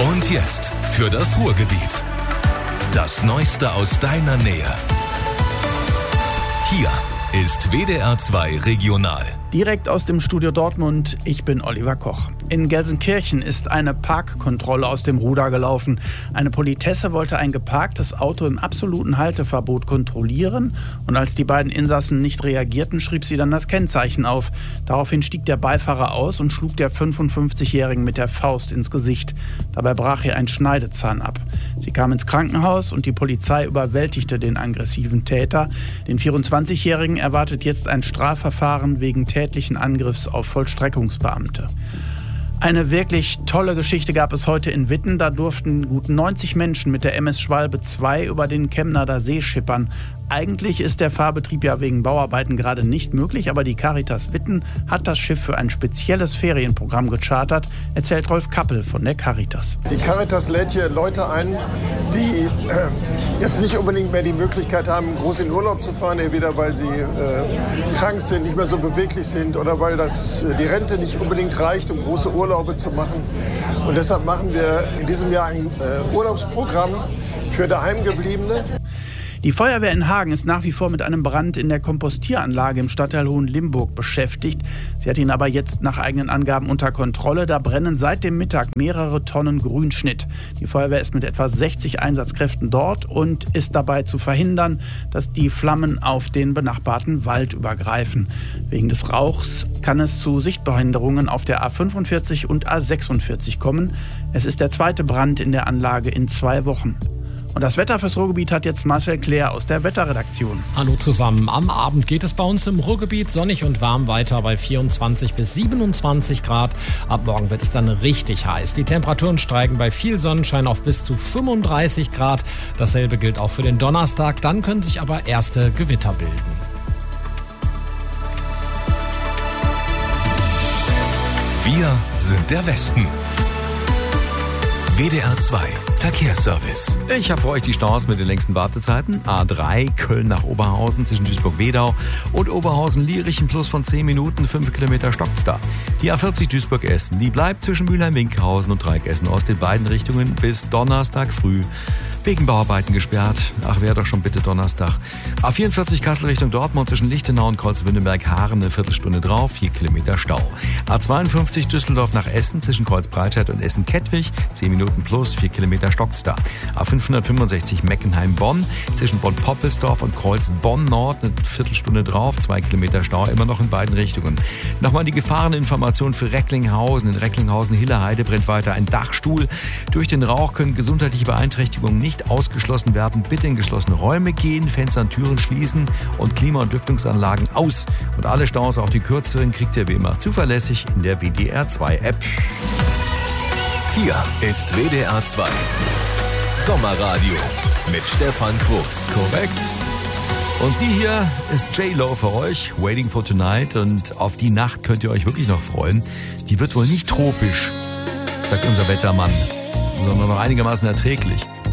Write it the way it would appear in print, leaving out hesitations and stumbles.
Und jetzt für das Ruhrgebiet. Das Neueste aus deiner Nähe. Hier ist WDR 2 Regional. Direkt aus dem Studio Dortmund, ich bin Oliver Koch. In Gelsenkirchen ist eine Parkkontrolle aus dem Ruder gelaufen. Eine Politesse wollte ein geparktes Auto im absoluten Halteverbot kontrollieren und als die beiden Insassen nicht reagierten, schrieb sie dann das Kennzeichen auf. Daraufhin stieg der Beifahrer aus und schlug der 55-Jährigen mit der Faust ins Gesicht. Dabei brach ihr ein Schneidezahn ab. Sie kam ins Krankenhaus und die Polizei überwältigte den aggressiven Täter. Den 24-Jährigen erwartet jetzt ein Strafverfahren wegen tätlichen Angriffs auf Vollstreckungsbeamte. Eine wirklich tolle Geschichte gab es heute in Witten. Da durften gut 90 Menschen mit der MS Schwalbe 2 über den Chemnader See schippern. Eigentlich ist der Fahrbetrieb ja wegen Bauarbeiten gerade nicht möglich, aber die Caritas Witten hat das Schiff für ein spezielles Ferienprogramm gechartert, erzählt Rolf Kappel von der Caritas. Die Caritas lädt hier Leute ein, die jetzt nicht unbedingt mehr die Möglichkeit haben, groß in Urlaub zu fahren, entweder weil sie krank sind, nicht mehr so beweglich sind oder weil die Rente nicht unbedingt reicht, um große Urlaube zu machen. Und deshalb machen wir in diesem Jahr ein Urlaubsprogramm für Daheimgebliebene. Die Feuerwehr in Hagen ist nach wie vor mit einem Brand in der Kompostieranlage im Stadtteil Hohenlimburg beschäftigt. Sie hat ihn aber jetzt nach eigenen Angaben unter Kontrolle. Da brennen seit dem Mittag mehrere Tonnen Grünschnitt. Die Feuerwehr ist mit etwa 60 Einsatzkräften dort und ist dabei zu verhindern, dass die Flammen auf den benachbarten Wald übergreifen. Wegen des Rauchs kann es zu Sichtbehinderungen auf der A45 und A46 kommen. Es ist der zweite Brand in der Anlage in 2 Wochen. Und das Wetter fürs Ruhrgebiet hat jetzt Marcel Klär aus der Wetterredaktion. Hallo zusammen. Am Abend geht es bei uns im Ruhrgebiet sonnig und warm weiter bei 24 bis 27 Grad. Ab morgen wird es dann richtig heiß. Die Temperaturen steigen bei viel Sonnenschein auf bis zu 35 Grad. Dasselbe gilt auch für den Donnerstag. Dann können sich aber erste Gewitter bilden. Wir sind der Westen. WDR 2 Verkehrsservice. Ich habe für euch die Staus mit den längsten Wartezeiten. A3 Köln nach Oberhausen zwischen Duisburg-Wedau und Oberhausen-Lierich ein Plus von 10 Minuten, 5 Kilometer stockt's da. Die A40 Duisburg-Essen, die bleibt zwischen Mülheim-Winkhausen und Dreieck-Essen-Ost in beiden Richtungen bis Donnerstag früh. Wegen Bauarbeiten gesperrt. Ach, wäre doch schon bitte Donnerstag. A44 Kassel Richtung Dortmund zwischen Lichtenau und Kreuz-Wünnenberg-Haaren eine Viertelstunde drauf, 4 Kilometer Stau. A52 Düsseldorf nach Essen zwischen Kreuz-Breitscheid und Essen-Kettwig, 10 Minuten plus, 4 Kilometer stockt's da. A565 Meckenheim-Bonn zwischen Bonn-Poppelsdorf und Kreuz-Bonn-Nord eine Viertelstunde drauf, 2 Kilometer Stau, immer noch in beiden Richtungen. Nochmal die Gefahreninformation für Recklinghausen. In Recklinghausen-Hilleheide brennt weiter ein Dachstuhl. Durch den Rauch können gesundheitliche Beeinträchtigungen nicht ausgeschlossen werden. Bitte in geschlossene Räume gehen, Fenster und Türen schließen und Klima- und Lüftungsanlagen aus. Und alle Staus, auch die kürzeren, kriegt ihr wie immer zuverlässig in der WDR 2 App. Hier ist WDR 2 Sommerradio mit Stefan Quuchs. Korrekt. Und sie hier ist J-Lo für euch, Waiting for Tonight. Und auf die Nacht könnt ihr euch wirklich noch freuen. Die wird wohl nicht tropisch, sagt unser Wettermann, sondern noch einigermaßen erträglich.